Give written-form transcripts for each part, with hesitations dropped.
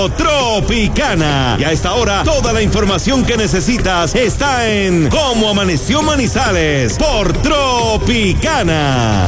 Tropicana. Y a esta hora, toda la información que necesitas está en Cómo Amaneció Manizales por Tropicana.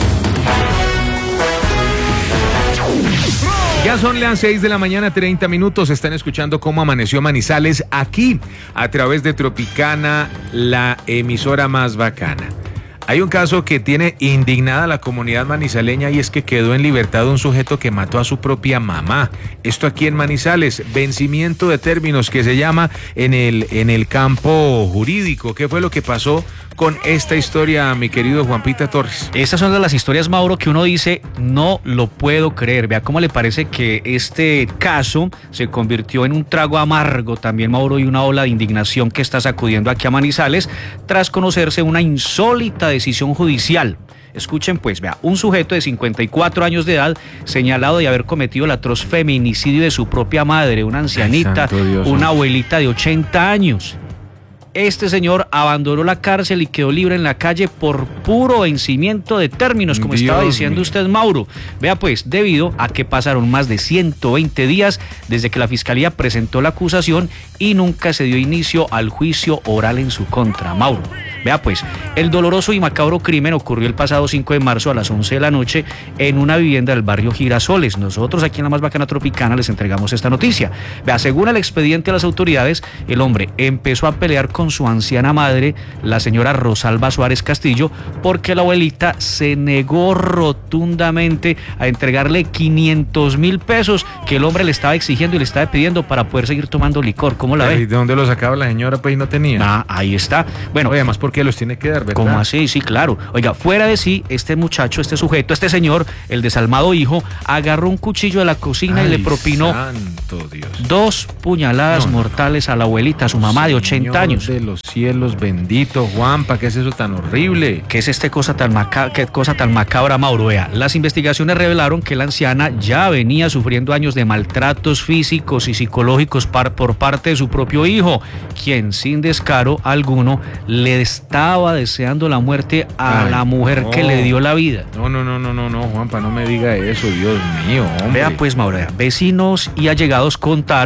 Ya son las 6 de la mañana, 30 minutos. Están escuchando Cómo Amaneció Manizales aquí, a través de Tropicana, la emisora más bacana. Hay un caso que tiene indignada a la comunidad manizaleña y es que quedó en libertad un sujeto que mató a su propia mamá. Esto aquí en Manizales, vencimiento de términos que se llama en el campo jurídico. ¿Qué fue lo que pasó con esta historia, mi querido Juan Pita Torres? Estas son de las historias, Mauro, que uno dice, no lo puedo creer. Vea cómo le parece que este caso se convirtió en un trago amargo también, Mauro, y una ola de indignación que está sacudiendo aquí a Manizales tras conocerse una insólita decisión judicial. Escuchen pues, vea, un sujeto de 54 años de edad señalado de haber cometido el atroz feminicidio de su propia madre, una ancianita, una abuelita de 80 años. Este señor abandonó la cárcel y quedó libre en la calle por puro vencimiento de términos, como estaba diciendo usted, Mauro. Vea pues, debido a que pasaron más de 120 días desde que la fiscalía presentó la acusación y nunca se dio inicio al juicio oral en su contra, Mauro. Vea pues, el doloroso y macabro crimen ocurrió el pasado 5 de marzo a las 11 de la noche en una vivienda del barrio Girasoles. Nosotros aquí en la más bacana Tropicana les entregamos esta noticia. Vea, según el expediente de las autoridades, el hombre empezó a pelear con su anciana madre, la señora Rosalba Suárez Castillo, porque la abuelita se negó rotundamente a entregarle 500,000 pesos que el hombre le estaba exigiendo y le estaba pidiendo para poder seguir tomando licor. ¿Cómo la ve? ¿Y de dónde lo sacaba la señora? Pues no tenía. Ah, ahí está. Bueno, además, ¿por qué los tiene que dar, verdad? ¿Cómo así? Sí, claro. Oiga, fuera de sí, este muchacho, este sujeto, este señor, el desalmado hijo, agarró un cuchillo de la cocina y le propinó santo Dios. 2 puñaladas mortales a la abuelita, a su mamá de 80 años. De los cielos, bendito Juanpa, ¿qué es eso tan horrible? ¿Qué es qué cosa tan macabra, Mauro? Vea, las investigaciones revelaron que la anciana ya venía sufriendo años de maltratos físicos y psicológicos por parte de su propio hijo, quien sin descaro alguno le estaba deseando la muerte a la mujer que le dio la vida. No, Juanpa, no me diga eso, Dios mío, hombre. Vea pues, Mauro, vecinos y allegados contaron